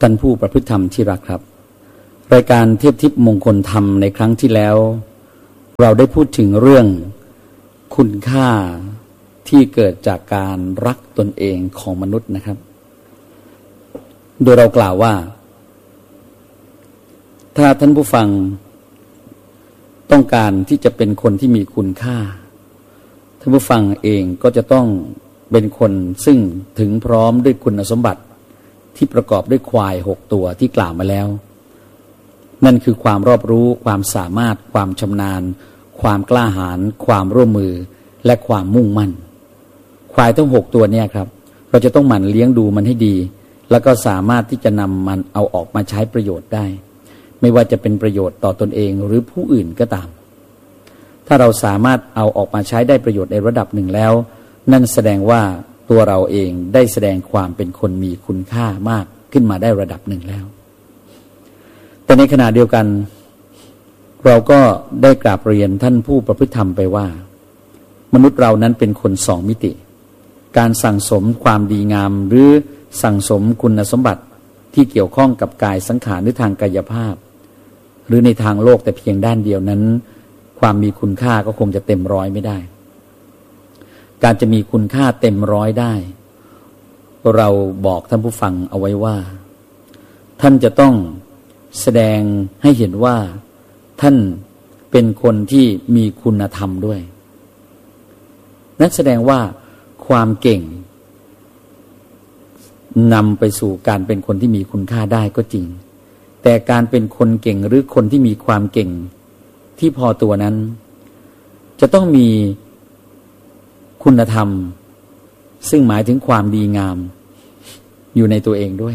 ท่านผู้ประพฤติธรรมที่รักครับรายการเทียบทิพย์มงคลธรรมในครั้งที่แล้วเราได้พูดถึงเรื่องคุณค่าที่เกิดจากการรักตนเองของมนุษย์นะครับโดยเรากล่าวว่าถ้าท่านผู้ฟังต้องการที่จะเป็นคนที่มีคุณค่าท่านผู้ฟังเองก็จะต้องเป็นคนซึ่งถึงพร้อมด้วยคุณสมบัติที่ประกอบด้วยควาย6ตัวที่กล่าวมาแล้วนั่นคือความรอบรู้ความสามารถความชำนาญความกล้าหาญความร่วมมือและความมุ่งมั่นควายทั้ง6ตัวเนี่ยครับเราจะต้องหมั่นเลี้ยงดูมันให้ดีแล้วก็สามารถที่จะนำมันเอาออกมาใช้ประโยชน์ได้ไม่ว่าจะเป็นประโยชน์ต่อตนเองหรือผู้อื่นก็ตามถ้าเราสามารถเอาออกมาใช้ได้ประโยชน์ในระดับหนึ่งแล้วนั่นแสดงว่าตัวเราเองได้แสดงความเป็นคนมีคุณค่ามากขึ้นมาได้ระดับหนึ่งแล้วแต่ในขณะเดียวกันเราก็ได้กราบเรียนท่านผู้ประพฤติธรรมไปว่ามนุษย์เรานั้นเป็นคนสองมิติการสั่งสมความดีงามหรือสั่งสมคุณสมบัติที่เกี่ยวข้องกับกายสังขารหรือทางกายภาพหรือในทางโลกแต่เพียงด้านเดียวนั้นความมีคุณค่าก็คงจะเต็มร้อยไม่ได้การจะมีคุณค่าเต็มร้อยได้เราบอกท่านผู้ฟังเอาไว้ว่าท่านจะต้องแสดงให้เห็นว่าท่านเป็นคนที่มีคุณธรรมด้วยนั่นแสดงว่าความเก่งนำไปสู่การเป็นคนที่มีคุณค่าได้ก็จริงแต่การเป็นคนเก่งหรือคนที่มีความเก่งที่พอตัวนั้นจะต้องมีคุณธรรมซึ่งหมายถึงความดีงามอยู่ในตัวเองด้วย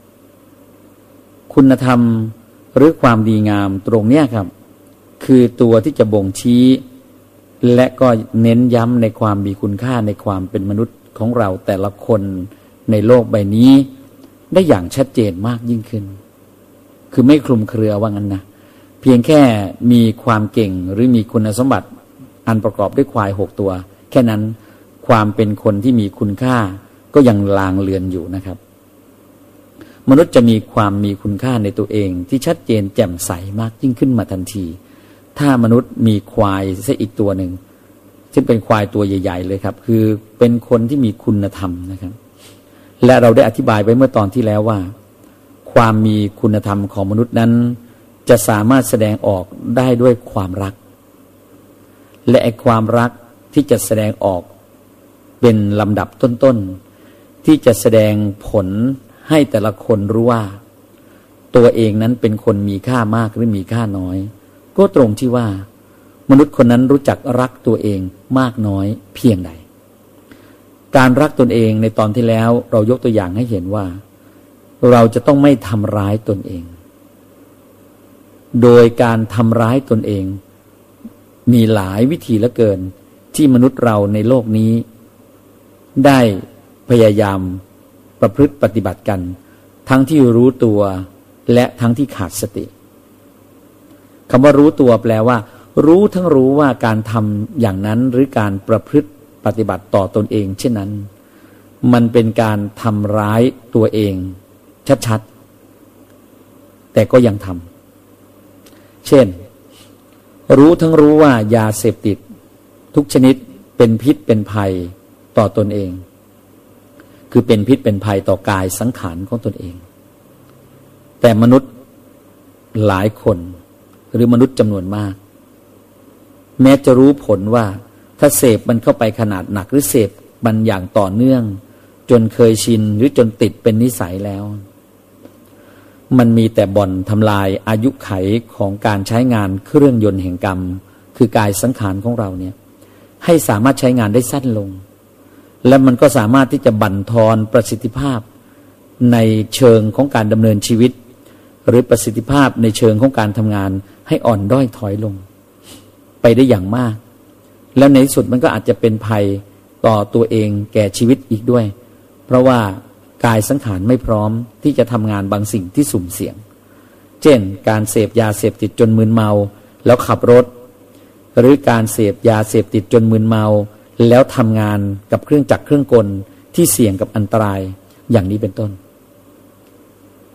คุณธรรมหรือความดีงามตรงเนี้ยครับคือตัวที่จะบ่งชี้และก็เน้นย้ำในความมีคุณค่าในความเป็นมนุษย์ของเราแต่ละคนในโลกใบนี้ได้อย่างชัดเจนมากยิ่งขึ้นคือไม่คลุมเครือว่างั้นนะเพียงแค่มีความเก่งหรือมีคุณสมบัติอันประกอบด้วยควาย6ตัวแค่นั้นความเป็นคนที่มีคุณค่าก็ยังลางเลือนอยู่นะครับมนุษย์จะมีความมีคุณค่าในตัวเองที่ชัดเจนแจ่มใสมากยิ่งขึ้นมาทันทีถ้ามนุษย์มีควายซะอีกตัวหนึ่งซึ่งเป็นควายตัวใหญ่ๆเลยครับคือเป็นคนที่มีคุณธรรมนะครับและเราได้อธิบายไว้เมื่อตอนที่แล้วว่าความมีคุณธรรมของมนุษย์นั้นจะสามารถแสดงออกได้ด้วยความรักและไอ้ความรักที่จะแสดงออกเป็นลำดับต้นๆที่จะแสดงผลให้แต่ละคนรู้ว่าตัวเองนั้นเป็นคนมีค่ามากหรือมีค่าน้อยก็ตรงที่ว่ามนุษย์คนนั้นรู้จักรักตัวเองมากน้อยเพียงใดการรักตนเองในตอนที่แล้วเรายกตัวอย่างให้เห็นว่าเราจะต้องไม่ทำร้ายตนเองโดยการทำร้ายตนเองมีหลายวิธีเหลือเกินที่มนุษย์เราในโลกนี้ได้พยายามประพฤติปฏิบัติกันทั้งที่รู้ตัวและทั้งที่ขาดสติคำว่ารู้ตัวแปลว่ารู้ทั้งรู้ว่าการทำอย่างนั้นหรือการประพฤติปฏิบัติต่อตนเองเช่นนั้นมันเป็นการทำร้ายตัวเองชัดๆแต่ก็ยังทำเช่นรู้ทั้งรู้ว่ายาเสพติดทุกชนิดเป็นพิษเป็นภัยต่อตนเองคือเป็นพิษเป็นภัยต่อกายสังขารของตนเองแต่มนุษย์หลายคนหรือมนุษย์จำนวนมากแม้จะรู้ผลว่าถ้าเสพมันเข้าไปขนาดหนักหรือเสพมันอย่างต่อเนื่องจนเคยชินหรือจนติดเป็นนิสัยแล้วมันมีแต่บ่อนทำลายอายุไขของการใช้งานเครื่องยนต์แห่งกรรมคือกายสังขารของเราเนี่ยให้สามารถใช้งานได้สั้นลงและมันก็สามารถที่จะบั่นทอนประสิทธิภาพในเชิงของการดำเนินชีวิตหรือประสิทธิภาพในเชิงของการทำงานให้อ่อนด้อยถอยลงไปได้อย่างมากแล้วในที่สุดมันก็อาจจะเป็นภัยต่อตัวเองแก่ชีวิตอีกด้วยเพราะว่ากายสังขารไม่พร้อมที่จะทำงานบางสิ่งที่สุ่มเสี่ยงเช่นการเสพยาเสพติดจนมึนเมาแล้วขับรถหรือการเสพยาเสพติดจนมึนเมาแล้วทำงานกับเครื่องจักรเครื่องกลที่เสี่ยงกับอันตรายอย่างนี้เป็นต้น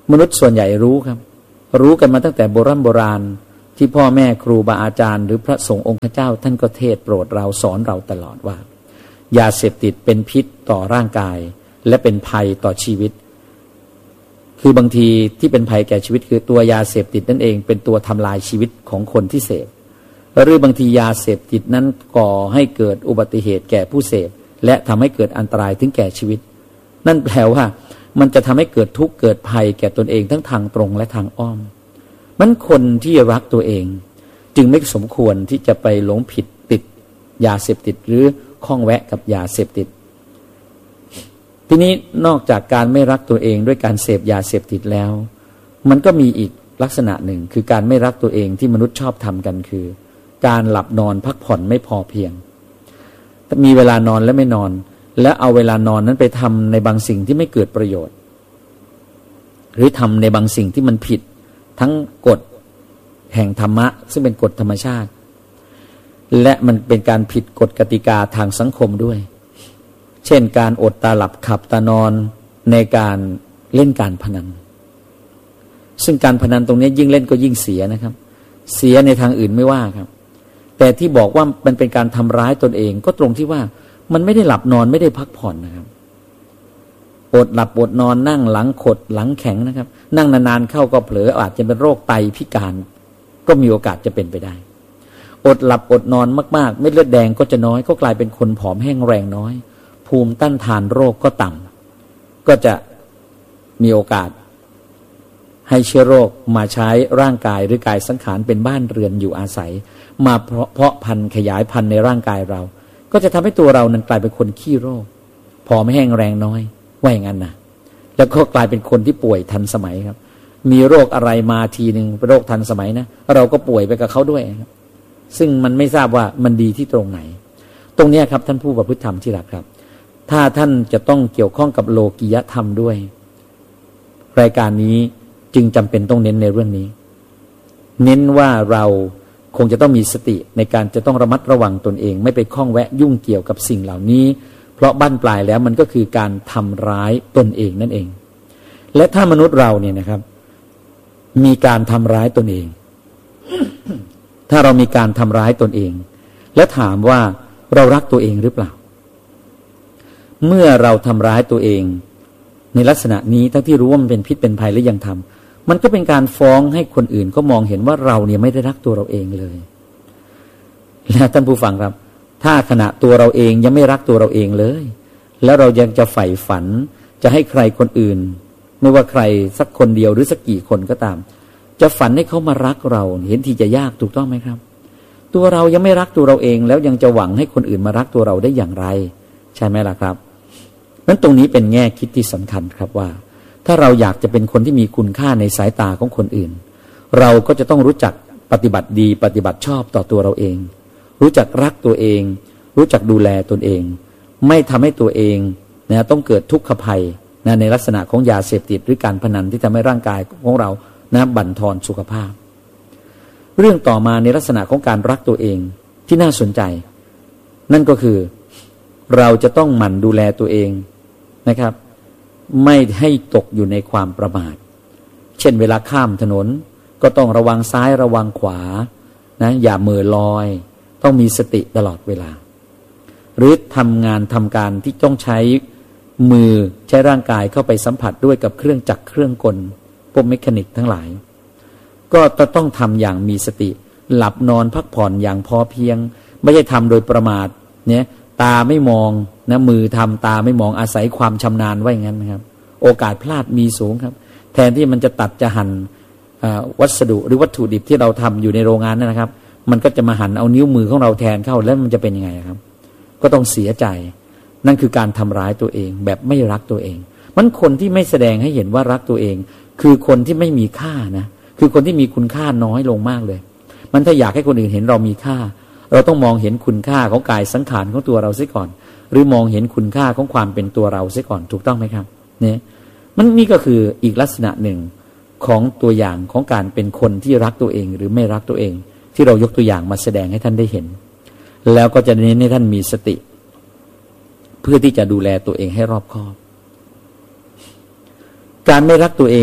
มนุษย์ส่วนใหญ่รู้ครับรู้กันมาตั้งแต่โบราณที่พ่อแม่ครูบาอาจารย์หรือพระสงฆ์องค์เจ้าท่านก็เทศน์โปรดเราสอนเราตลอดว่ายาเสพติดเป็นพิษต่อร่างกายและเป็นภัยต่อชีวิตคือบางทีที่เป็นภัยแก่ชีวิตคือตัวยาเสพติดนั่นเองเป็นตัวทำลายชีวิตของคนที่เสพหรือบางทียาเสพติดนั้นก่อให้เกิดอุบัติเหตุแก่ผู้เสพและทำให้เกิดอันตรายถึงแก่ชีวิตนั่นแปลว่ามันจะทำให้เกิดทุกข์เกิดภัยแก่ตนเองทั้งทางตรงและทางอ้อมมันคนที่รักตัวเองจึงไม่สมควรที่จะไปหลงผิดติดยาเสพติดหรือข้องแวะกับยาเสพติดทีนี้นอกจากการไม่รักตัวเองด้วยการเสพยาเสพติดแล้วมันก็มีอีกลักษณะหนึ่งคือการไม่รักตัวเองที่มนุษย์ชอบทำกันคือการหลับนอนพักผ่อนไม่พอเพียงมีเวลานอนและไม่นอนและเอาเวลานอนนั้นไปทำในบางสิ่งที่ไม่เกิดประโยชน์หรือทำในบางสิ่งที่มันผิดทั้งกฎแห่งธรรมะซึ่งเป็นกฎธรรมชาติและมันเป็นการผิดกฎกติกาทางสังคมด้วยเช่นการอดตาหลับขับตานอนในการเล่นการพนันซึ่งการพนันตรงนี้ยิ่งเล่นก็ยิ่งเสียนะครับเสียในทางอื่นไม่ว่าครับแต่ที่บอกว่ามันเป็นการทำร้ายตนเองก็ตรงที่ว่ามันไม่ได้หลับนอนไม่ได้พักผ่อนนะครับอดหลับอดนอนนั่งหลังขดหลังแข็งนะครับนั่งนานๆเข้าก็เผลออาจจะเป็นโรคไตพิการก็มีโอกาสจะเป็นไปได้อดหลับอดนอนมากๆเม็ดเลือดแดงก็จะน้อยก็กลายเป็นคนผอมแห้งแรงน้อยภูมิต้านทานโรคก็ต่ำก็จะมีโอกาสให้เชื้อโรคมาใช้ร่างกายหรือกายสังขารเป็นบ้านเรือนอยู่อาศัยมาเพาะพันธุ์ขยายพันธุ์ในร่างกายเราก็จะทำให้ตัวเรานั้นกลายเป็นคนขี้โรคผอมแห้งแรงน้อยว่าอย่างนั้นนะแล้วก็กลายเป็นคนที่ป่วยทันสมัยครับมีโรคอะไรมาทีนึงเป็นโรคทันสมัยนะเราก็ป่วยไปกับเขาด้วยครับซึ่งมันไม่ทราบว่ามันดีที่ตรงไหนตรงนี้ครับท่านผู้ประพฤติธรรมที่รักครับถ้าท่านจะต้องเกี่ยวข้องกับโลกิยธรรมด้วยรายการนี้จึงจำเป็นต้องเน้นในเรื่องนี้เน้นว่าเราคงจะต้องมีสติในการจะต้องระมัดระวังตนเองไม่ไปข้องแวะยุ่งเกี่ยวกับสิ่งเหล่านี้เพราะบั้นปลายแล้วมันก็คือการทำร้ายตนเองนั่นเองและถ้ามนุษย์เราเนี่ยนะครับมีการทำร้ายตนเอง ถ้าเรามีการทำร้ายตนเองและถามว่าเรารักตัวเองหรือเปล่าเมื่อเราทำร้ายตัวเองในลักษณะนี้ทั้งที่รู้ว่ามันเป็นพิษเป็นภัยและยังทำมันก็เป็นการฟ้องให้คนอื่นก็มองเห็นว่าเราเนี่ยไม่ได้รักตัวเราเองเลยและท่านผู้ฟังครับถ้าขณะตัวเราเองยังไม่รักตัวเราเองเลยแล้วเรายังจะใฝ่ฝันจะให้ใครคนอื่นไม่ว่าใครสักคนเดียวหรือสักกี่คนก็ตามจะฝันให้เขามารักเราเห็นทีจะยากถูกต้องไหมครับตัวเรายังไม่รักตัวเราเองแล้วยังจะหวังให้คนอื่นมารักตัวเราได้อย่างไรใช่ไหมล่ะครับนั้นตรงนี้เป็นแง่คิดที่สำคัญครับว่าถ้าเราอยากจะเป็นคนที่มีคุณค่าในสายตาของคนอื่นเราก็จะต้องรู้จักปฏิบัติดีปฏิบัติชอบต่อตัวเราเองรู้จักรักตัวเองรู้จักดูแลตนเองไม่ทำให้ตัวเองนะต้องเกิดทุกขภัยนะในลักษณะของยาเสพติดหรือการพนันที่ทำให้ร่างกายของเรานะบั่นทอนสุขภาพเรื่องต่อมาในลักษณะของการรักตัวเองที่น่าสนใจนั่นก็คือเราจะต้องหมั่นดูแลตัวเองนะครับไม่ให้ตกอยู่ในความประมาทเช่นเวลาข้ามถนนก็ต้องระวังซ้ายระวังขวานะอย่าเหม่อลอยต้องมีสติตลอดเวลาหรือทำงานทำการที่ต้องใช้มือใช้ร่างกายเข้าไปสัมผัสด้วยกับเครื่องจักรเครื่องกลพวกเมคานิกทั้งหลายก็ต้องทำอย่างมีสติหลับนอนพักผ่อนอย่างพอเพียงไม่ใช่ทำโดยประมาทเนี่ยตาไม่มองนะมือทำตาไม่มองอาศัยความชำนาญไว้อย่างนั้นนะครับโอกาสพลาดมีสูงครับแทนที่มันจะตัดจะหั่นวัสดุหรือวัตถุดิบที่เราทำอยู่ในโรงงานนั่นนะครับมันก็จะมาหั่นเอานิ้วมือของเราแทนเข้าแล้วมันจะเป็นยังไงครับก็ต้องเสียใจนั่นคือการทำร้ายตัวเองแบบไม่รักตัวเองมันคนที่ไม่แสดงให้เห็นว่ารักตัวเองคือคนที่ไม่มีค่านะคือคนที่มีคุณค่าน้อยลงมากเลยมันถ้าอยากให้คนอื่นเห็นเรามีค่าเราต้องมองเห็นคุณค่าของกายสังขารของตัวเราเสียก่อนหรือมองเห็นคุณค่าของความเป็นตัวเราเสียก่อนถูกต้องไหมครับเนี่ยมันนี่ก็คืออีกลักษณะหนึ่งของตัวอย่างของการเป็นคนที่รักตัวเองหรือไม่รักตัวเองที่เรายกตัวอย่างมาแสดงให้ท่านได้เห็นแล้วก็จะเน้นให้ท่านมีสติเพื่อที่จะดูแลตัวเองให้รอบคอบการไม่รักตัวเอง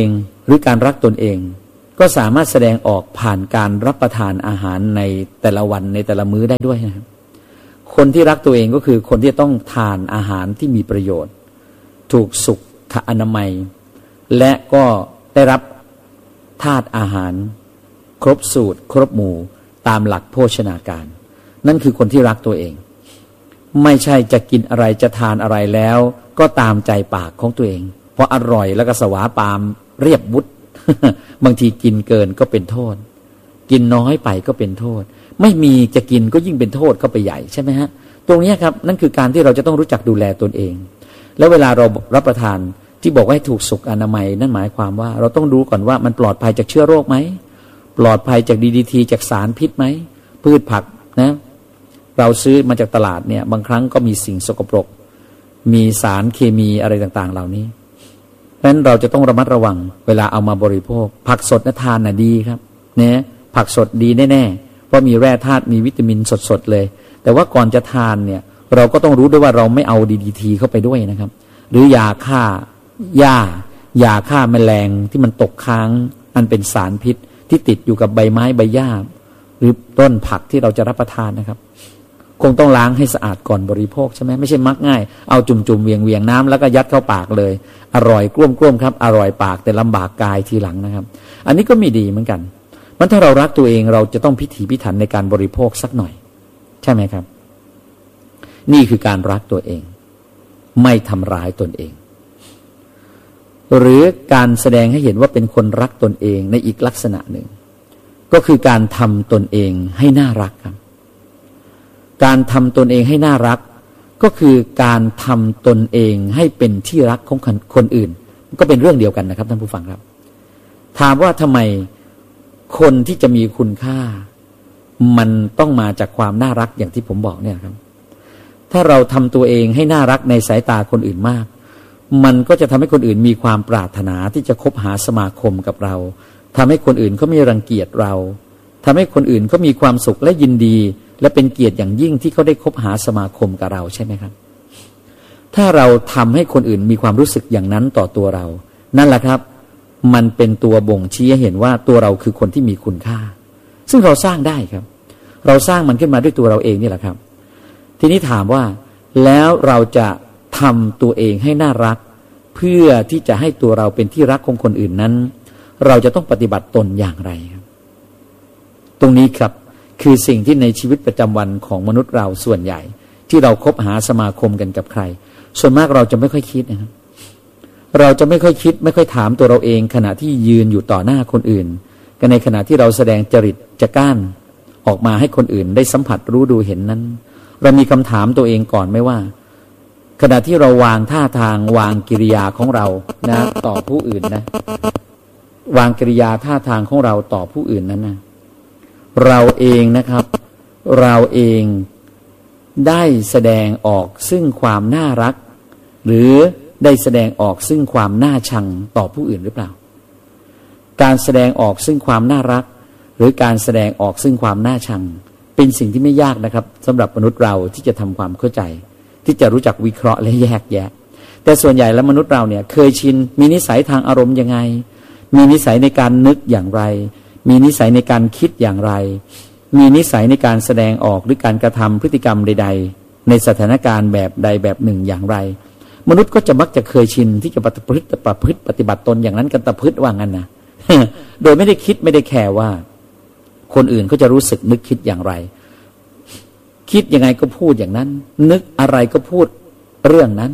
หรือการรักตนเองก็สามารถแสดงออกผ่านการรับประทานอาหารในแต่ละวันในแต่ละมื้อได้ด้วยนะครับคนที่รักตัวเองก็คือคนที่ต้องทานอาหารที่มีประโยชน์ถูกสุขอนามัยและก็ได้รับธาตุอาหารครบสูตรครบหมู่ตามหลักโภชนาการนั่นคือคนที่รักตัวเองไม่ใช่จะกินอะไรจะทานอะไรแล้วก็ตามใจปากของตัวเองเพราะอร่อยแล้วก็สวาปามเรียบวุฒ บางทีกินเกินก็เป็นโทษกินน้อยไปก็เป็นโทษไม่มีจะกินก็ยิ่งเป็นโทษก็ไปใหญ่ใช่ไหมฮะตรงนี้ครับนั่นคือการที่เราจะต้องรู้จักดูแลตนเองแล้วเวลาเรารับประทานที่บอกว่าให้ถูกสุขอนามัยนั่นหมายความว่าเราต้องรู้ก่อนว่ามันปลอดภัยจากเชื้อโรคไหมปลอดภัยจาก DDT จากสารพิษไหมพืชผักนะเราซื้อมาจากตลาดเนี่ยบางครั้งก็มีสิ่งสกปรกมีสารเคมีอะไรต่างๆเหล่านี้เพราะฉะนั้นเราจะต้องระมัดระวังเวลาเอามาบริโภคผักสดนะทานน่ะดีครับเนี่ยผักสดดีแน่ๆเพราะมีแร่ธาตุมีวิตามินสดๆเลยแต่ว่าก่อนจะทานเนี่ยเราก็ต้องรู้ด้วยว่าเราไม่เอา DDT เข้าไปด้วยนะครับหรือยาฆ่าหญ้ายาฆ่าแมลงที่มันตกค้างอันเป็นสารพิษที่ติดอยู่กับใบไม้ใบหญ้าหรือต้นผักที่เราจะรับประทานนะครับคงต้องล้างให้สะอาดก่อนบริโภคใช่ไหมไม่ใช่มักง่ายเอาจุ่มๆเวียงน้ำแล้วก็ยัดเข้าปากเลยอร่อยกลุ้มๆครับอร่อยปากแต่ลำบากกายทีหลังนะครับอันนี้ก็ไม่ดีเหมือนกันมันถ้าเรารักตัวเองเราจะต้องพิถีพิถันในการบริโภคสักหน่อยใช่ไหมครับนี่คือการรักตัวเองไม่ทำร้ายตนเองหรือการแสดงให้เห็นว่าเป็นคนรักตนเองในอีกลักษณะหนึ่งก็คือการทำตนเองให้น่ารักครับการทำตนเองให้น่ารักก็คือการทำตนเองให้เป็นที่รักของคนอื่นก็เป็นเรื่องเดียวกันนะครับท่านผู้ฟังครับถามว่าทำไมคนที่จะมีคุณค่ามันต้องมาจากความน่ารักอย่างที่ผมบอกเนี่ยครับถ้าเราทำตัวเองให้น่ารักในสายตาคนอื่นมากมันก็จะทำให้คนอื่นมีความปรารถนาที่จะคบหาสมาคมกับเราทำให้คนอื่นเขาไม่รังเกียจเราทำให้คนอื่นเขามีความสุขและยินดีและเป็นเกียรติอย่างยิ่งที่เขาได้คบหาสมาคมกับเราใช่ไหมครับถ้าเราทำให้คนอื่นมีความรู้สึกอย่างนั้นต่อตัวเรานั่นแหละครับมันเป็นตัวบ่งชี้ให้เห็นว่าตัวเราคือคนที่มีคุณค่าซึ่งเราสร้างได้ครับเราสร้างมันขึ้นมาด้วยตัวเราเองนี่แหละครับทีนี้ถามว่าแล้วเราจะทำตัวเองให้น่ารักเพื่อที่จะให้ตัวเราเป็นที่รักของคนอื่นนั้นเราจะต้องปฏิบัติตนอย่างไรครับตรงนี้ครับคือสิ่งที่ในชีวิตประจำวันของมนุษย์เราส่วนใหญ่ที่เราคบหาสมาคมกันกับใครส่วนมากเราจะไม่ค่อยคิดนะครับเราจะไม่ค่อยคิดไม่ค่อยถามตัวเราเองขณะที่ยืนอยู่ต่อหน้าคนอื่นกันในขณะที่เราแสดงจริตจักร้านออกมาให้คนอื่นได้สัมผัสรู้ดูเห็นนั้นเรามีคำถามตัวเองก่อนไหมว่าขณะที่เราวางท่าทางวางกิริยาของเรานะต่อผู้อื่นนะวางกิริยาท่าทางของเราต่อผู้อื่นนั้นนะเราเองนะครับเราเองได้แสดงออกซึ่งความน่ารักหรือได้แสดงออกซึ่งความน่าชังต่อผู้อื่นหรือเปล่าการแสดงออกซึ่งความน่ารักหรือการแสดงออกซึ่งความน่าชังเป็นสิ่งที่ไม่ยากนะครับสำหรับมนุษย์เราที่จะทำความเข้าใจที่จะรู้จักวิเคราะห์และแยกแยะแต่ส่วนใหญ่แล้วมนุษย์เราเนี่ยเคยชินมีนิสัยทางอารมณ์ยังไงมีนิสัยในการนึกอย่างไรมีนิสัยในการคิดอย่างไรมีนิสัยในการแสดงออกหรือการกระทำพฤติกรรมใดๆในสถานการณ์แบบใดแบบหนึ่งอย่างไรมนุษย์ก็จะมักจะเคยชินที่จะประพฤติปฏิบัติตนอย่างนั้นกันตะพึดว่างั้นนะโดยไม่ได้คิดไม่ได้แคร์ว่าคนอื่นเขาจะรู้สึกนึกคิดอย่างไรคิดยังไงก็พูดอย่างนั้นนึกอะไรก็พูดเรื่องนั้น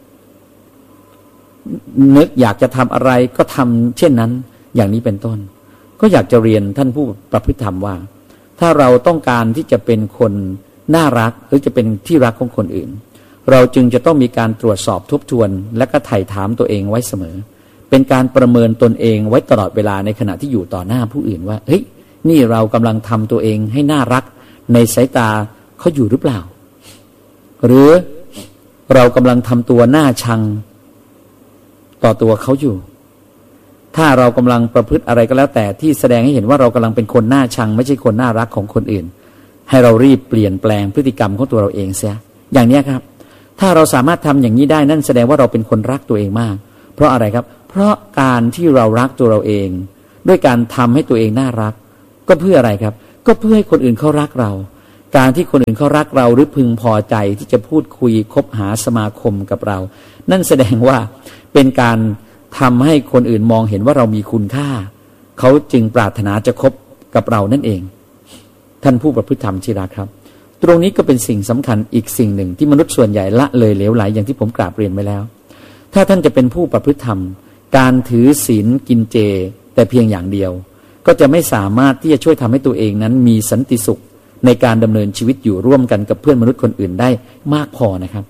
นึกอยากจะทำอะไรก็ทำเช่นนั้นอย่างนี้เป็นต้นก็อยากจะเรียนท่านผู้ประพฤติธรรมว่าถ้าเราต้องการที่จะเป็นคนน่ารักหรือจะเป็นที่รักของคนอื่นเราจึงจะต้องมีการตรวจสอบทบทวนและก็ไถ่ถามตัวเองไว้เสมอเป็นการประเมินตนเองไว้ตลอดเวลาในขณะที่อยู่ต่อหน้าผู้อื่นว่าเฮ้ยนี่เรากำลังทำตัวเองให้น่ารักในสายตาเขาอยู่หรือเปล่าหรือเรากำลังทำตัวน่าชังต่อตัวเขาอยู่ถ้าเรากำลังประพฤติอะไรก็แล้วแต่ที่แสดงให้เห็นว่าเรากำลังเป็นคนน่าชังไม่ใช่คนน่ารักของคนอื่นให้เรารีบเปลี่ยนแปลงพฤติกรรมของตัวเราเองเสียอย่างนี้ครับถ้าเราสามารถทำอย่างนี้ได้นั่นแสดงว่าเราเป็นคนรักตัวเองมากเพราะอะไรครับเพราะการที่เรารักตัวเราเองด้วยการทำให้ตัวเองน่ารักก็เพื่ออะไรครับก็เพื่อให้คนอื่นเขารักเราการที่คนอื่นเขารักเราหรือพึงพอใจที่จะพูดคุยคบหาสมาคมกับเรานั่นแสดงว่าเป็นการทำให้คนอื่นมองเห็นว่าเรามีคุณค่าเขาจึงปรารถนาจะคบกับเรานั่นเองท่านผู้ประพฤติธรรมที่รักครับตรงนี้ก็เป็นสิ่งสำคัญอีกสิ่งหนึ่งที่มนุษย์ส่วนใหญ่ละเลยเหลวไหลอย่างที่ผมกราบเรียนไว้แล้วถ้าท่านจะเป็นผู้ประพฤติธรรมการถือศีลกินเจแต่เพียงอย่างเดียวก็จะไม่สามารถที่จะช่วยทำให้ตัวเองนั้นมีสันติสุขในการดำเนินชีวิตอยู่ร่วมกันกับเพื่อนมนุษย์คนอื่นได้มากพอนะครับ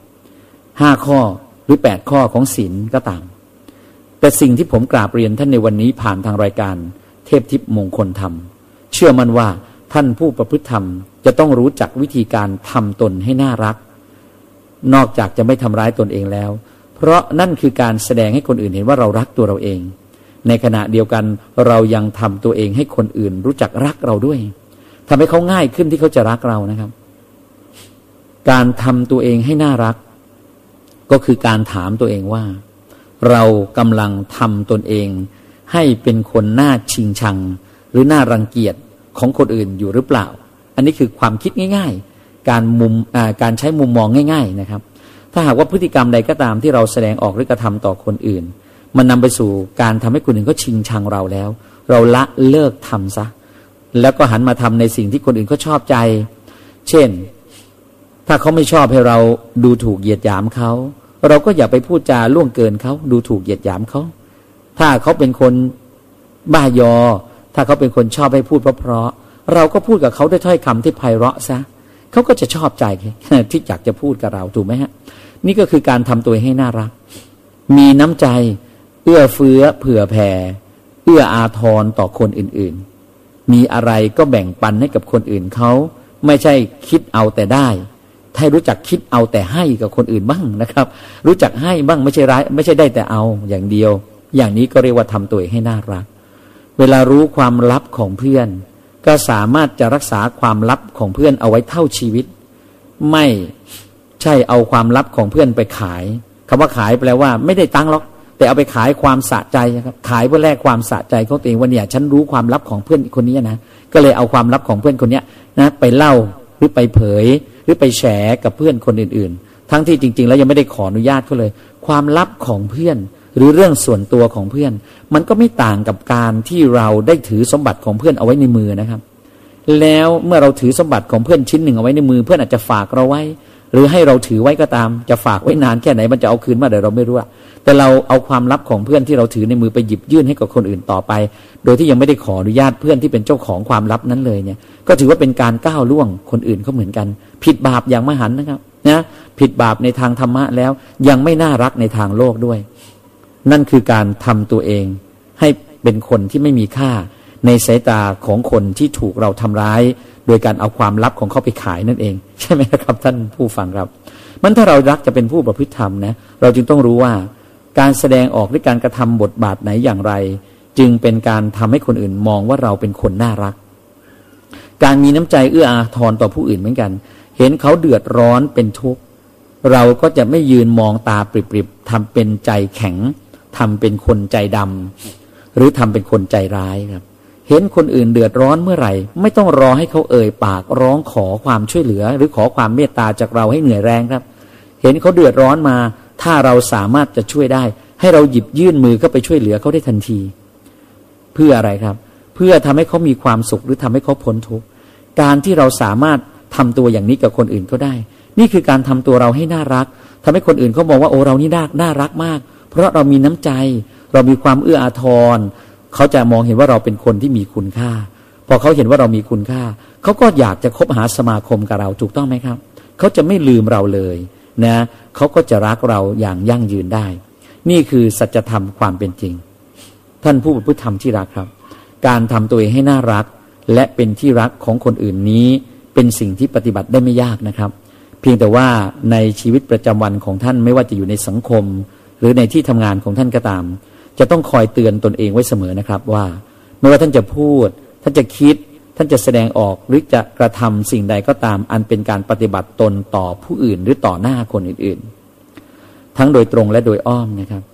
5ข้อหรือ8ข้อของศีลก็ตามแต่สิ่งที่ผมกราบเรียนท่านในวันนี้ผ่านทางรายการเทพทิพย์มงคลธรรมเชื่อมั่นว่าท่านผู้ประพฤติธรรมจะต้องรู้จักวิธีการทำตนให้น่ารักนอกจากจะไม่ทำร้ายตนเองแล้วเพราะนั่นคือการแสดงให้คนอื่นเห็นว่าเรารักตัวเราเองในขณะเดียวกันเรายังทำตัวเองให้คนอื่นรู้จักรักเราด้วยทำให้เขาง่ายขึ้นที่เขาจะรักเรานะครับการทำตัวเองให้น่ารักก็คือการถามตัวเองว่าเรากำลังทำตนเองให้เป็นคนน่าชิงชังหรือน่ารังเกียจของคนอื่นอยู่หรือเปล่าอันนี้คือความคิดง่ายๆการใช้มุมมองง่ายๆนะครับถ้าหากว่าพฤติกรรมใดก็ตามที่เราแสดงออกหรือกระทำต่อคนอื่นมันนำไปสู่การทำให้คนอื่นเขาชิงชังเราแล้วเราละเลิกทำซะแล้วก็หันมาทำในสิ่งที่คนอื่นเขาชอบใจเช่นถ้าเขาไม่ชอบให้เราดูถูกเหยียดหยามเขาเราก็อย่าไปพูดจาล่วงเกินเขาดูถูกเหยียดหยามเขาถ้าเขาเป็นคนบ้ายอถ้าเขาเป็นคนชอบให้พูดเพราะๆเราก็พูดกับเขาด้วยถ้อยคำที่ไพเราะซะเขาก็จะชอบใจที่อยากจะพูดกับเราถูกไหมฮะนี่ก็คือการทำตัวให้น่ารักมีน้ำใจเอื้อเฟื้อเผื่อแผ่เอื้ออาทรต่อคนอื่นๆมีอะไรก็แบ่งปันให้กับคนอื่นเขาไม่ใช่คิดเอาแต่ได้ให้รู้จักคิดเอาแต่ให้กับคนอื่นบ้างนะครับรู้จักให้บ้างไม่ใช่ได้แต่เอาอย่างเดียวอย่างนี้ก็เรียกว่าทำตัวให้น่ารักเวลารู้ความลับของเพื่อนก็สามารถจะรักษาความลับของเพื่อนเอาไว้เท่าชีวิตไม่ใช่เอาความลับของเพื่อนไปขายคำว่าขายแปลว่าไม่ได้ตังค์หรอกแต่เอาไปขายความสะใจนะครับขายเพื่อแลกความสะใจของตัวเองว่าเนี่ยฉันรู้ความลับของเพื่อนคนนี้นะก็เลยเอาความลับของเพื่อนคนนี้นะไปเล่าหรือไปเผยหรือไปแชร์กับเพื่อนคนอื่นๆทั้งที่จริงๆแล้วยังไม่ได้ขออนุญาตเขาเลยความลับของเพื่อนหรือเรื่องส่วนตัวของเพื่อนมันก็ไม่ต่างกับการที่เราได้ถือสมบัติของเพื่อนเอาไว้ในมือนะครับแล้วเมื่อเราถือสมบัติของเพื่อนชิ้นหนึ่งเอาไว้ในมือเพื่อนอาจจะฝากเราไว้หรือให้เราถือไว้ก็ตามจะฝากไว้นานแค่ไหนมันจะเอาคืนมาเดี๋ยวเราไม่รู้แต่เราเอาความลับของเพื่อนที่เราถือในมือไปหยิบยื่นให้กับคนอื่นต่อไปโดยที่ยังไม่ได้ขออนุญาตเพื่อนที่เป็นเจ้าของความลับนั้นเลยเนี่ยก็ถือว่าเป็นการก้าวล่วงคนอื่นเขาเหมือนกันผิดบาปอย่างมหันต์นะครับนะผิดบาปในทางธรรมะแล้วยังไม่น่ารักในทางโลกด้วยนั่นคือการทำตัวเองให้เป็นคนที่ไม่มีค่าในสายตาของคนที่ถูกเราทำร้ายโดยการเอาความลับของเขาไปขายนั่นเองใช่ไหมครับท่านผู้ฟังครับมันถ้าเรารักจะเป็นผู้ประพฤติธรรมนะเราจึงต้องรู้ว่าการแสดงออกหรือการกระทำบทบาทไหนอย่างไรจึงเป็นการทำให้คนอื่นมองว่าเราเป็นคนน่ารักการมีน้ำใจเอื้ออาทรต่อผู้อื่นเหมือนกันเห็นเขาเดือดร้อนเป็นทุกข์เราก็จะไม่ยืนมองตาปริบๆทำเป็นใจแข็งทำเป็นคนใจดำหรือทำเป็นคนใจร้ายครับเห็นคนอื่นเดือดร้อนเมื่อไหร่ไม่ต้องรอให้เขาเอ่ยปากร้องขอความช่วยเหลือหรือขอความเมตตาจากเราให้เหนื่อยแรงครับเห็นเขาเดือดร้อนมาถ้าเราสามารถจะช่วยได้ให้เราหยิบยื่นมือเข้าไปช่วยเหลือเขาได้ทันทีเพื่ออะไรครับเพื่อทำให้เขามีความสุขหรือทำให้เขาพ้นทุกข์การที่เราสามารถทำตัวอย่างนี้กับคนอื่นก็ได้นี่คือการทำตัวเราให้น่ารักทำให้คนอื่นเขามองว่าโอ้เรานี่น่ารักมากเพราะเรามีน้ำใจเรามีความเอื้ออาทรเขาจะมองเห็นว่าเราเป็นคนที่มีคุณค่าพอเขาเห็นว่าเรามีคุณค่าเขาก็อยากจะคบหาสมาคมกับเราถูกต้องไหมครับเขาจะไม่ลืมเราเลยนะเขาก็จะรักเราอย่างยั่งยืนได้นี่คือสัจธรรมความเป็นจริงท่านผู้ประพฤติธรรมที่รักครับการทำตัวเองให้น่ารักและเป็นที่รักของคนอื่นนี้เป็นสิ่งที่ปฏิบัติได้ไม่ยากนะครับเพียงแต่ว่าในชีวิตประจำวันของท่านไม่ว่าจะอยู่ในสังคมหรือในที่ทำงานของท่านก็ตามจะต้องคอยเตือนตนเองไว้เสมอนะครับว่าไม่ว่าท่านจะพูดท่านจะคิดท่านจะแสดงออกหรือจะกระทำสิ่งใดก็ตามอันเป็นการปฏิบัติตนต่อผู้อื่นหรือต่อหน้าคนอื่นๆทั้งโดยตรงและโดยอ้อมนะครับ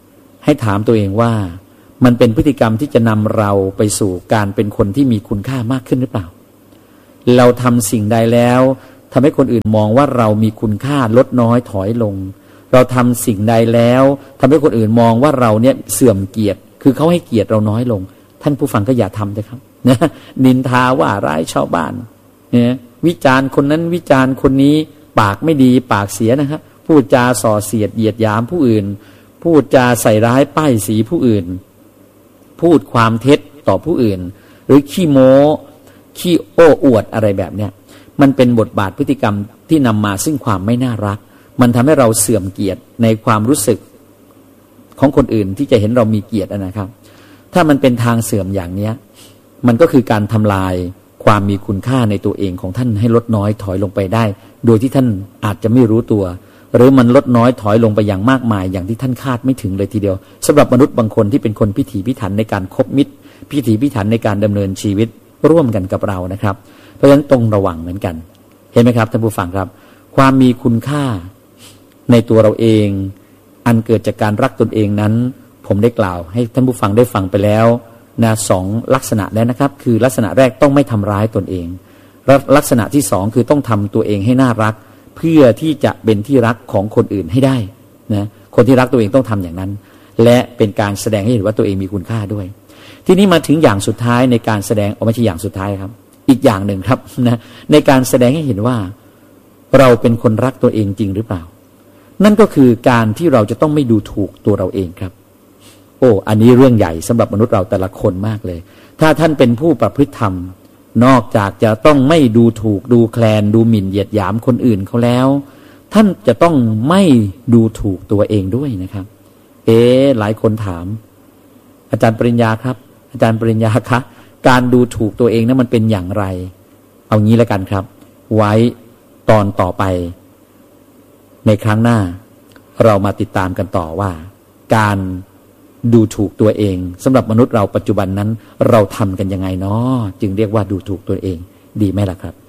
ให้ถามตัวเองว่ามันเป็นพฤติกรรมที่จะนำเราไปสู่การเป็นคนที่มีคุณค่ามากขึ้นหรือเปล่าเราทำสิ่งใดแล้วทำให้คนอื่นมองว่าเรามีคุณค่าลดน้อยถอยลงเราทำสิ่งใดแล้วทำให้คนอื่นมองว่าเราเนี่ยเสื่อมเกียรติคือเขาให้เกียรติเราน้อยลงท่านผู้ฟังก็อย่าทำเลยครับนะนินทาว่าร้ายชาวบ้านเนี่ยวิจารณ์คนนั้นวิจารณ์คนนี้ปากไม่ดีปากเสียนะครับพูดจาส่อเสียดเหยียดหยามผู้อื่นพูดจาใส่ร้ายป้ายสีผู้อื่นพูดความเท็จต่อผู้อื่นหรือขี้โม้ขี้โอ้อวดอะไรแบบเนี้ยมันเป็นบทบาทพฤติกรรมที่นำมาซึ่งความไม่น่ารักมันทำให้เราเสื่อมเกียรติในความรู้สึกของคนอื่นที่จะเห็นเรามีเกียรตินะครับถ้ามันเป็นทางเสื่อมอย่างเนี้ยมันก็คือการทำลายความมีคุณค่าในตัวเองของท่านให้ลดน้อยถอยลงไปได้โดยที่ท่านอาจจะไม่รู้ตัวหรือมันลดน้อยถอยลงไปอย่างมากมายอย่างที่ท่านคาดไม่ถึงเลยทีเดียวสำหรับมนุษย์บางคนที่เป็นคนพิถีพิถันในการคบมิตรพิถีพิถันในการดำเนินชีวิตร่วมกันกับเรานะครับเพราะฉะนั้นต้องระวังเหมือนกันเห็นไหมครับท่านผู้ฟังครับความมีคุณค่าในตัวเราเองอันเกิดจากการรักตนเองนั้นผมได้กล่าวให้ท่านผู้ฟังได้ฟังไปแล้วนะ2ลักษณะแล้วนะครับคือลักษณะแรกต้องไม่ทำร้ายตนเองลักษณะที่2คือต้องทำตัวเองให้น่ารักเพื่อที่จะเป็นที่รักของคนอื่นให้ได้นะคนที่รักตัวเองต้องทำอย่างนั้นและเป็นการแสดงให้เห็นว่าตัวเองมีคุณค่าด้วยทีนี้มาถึงอย่างสุดท้ายในการแสดงไม่ใช่อย่างสุดท้ายครับอีกอย่างหนึ่งครับนะในการแสดงให้เห็นว่าเราเป็นคนรักตัวเองจริงหรือเปล่านั่นก็คือการที่เราจะต้องไม่ดูถูกตัวเราเองครับโอ้อันนี้เรื่องใหญ่สำหรับมนุษย์เราแต่ละคนมากเลยถ้าท่านเป็นผู้ประพฤติธรรมนอกจากจะต้องไม่ดูถูกดูแคลนดูหมิ่นเหยียดหยามคนอื่นเขาแล้วท่านจะต้องไม่ดูถูกตัวเองด้วยนะครับหลายคนถามอาจารย์ปริญญาครับอาจารย์ปริญญาคะการดูถูกตัวเองนั้นมันเป็นอย่างไรเอางี้แล้วกันครับไว้ตอนต่อไปในครั้งหน้าเรามาติดตามกันต่อว่าการดูถูกตัวเองสำหรับมนุษย์เราปัจจุบันนั้นเราทำกันยังไงเนาะจึงเรียกว่าดูถูกตัวเองดีไหมล่ะครับ